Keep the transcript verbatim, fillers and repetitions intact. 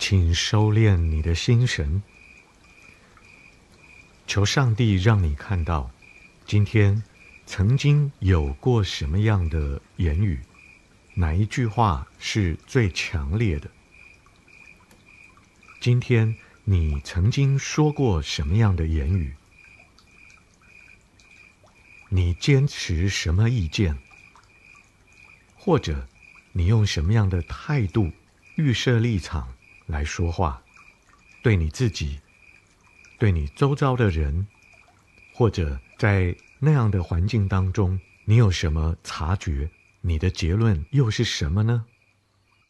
请收敛你的心神，求上帝让你看到，今天曾经有过什么样的言语，哪一句话是最强烈的？今天你曾经说过什么样的言语？你坚持什么意见？或者你用什么样的态度、预设立场来说话？对你自己，对你周遭的人，或者在那样的环境当中，你有什么察觉？你的结论又是什么呢？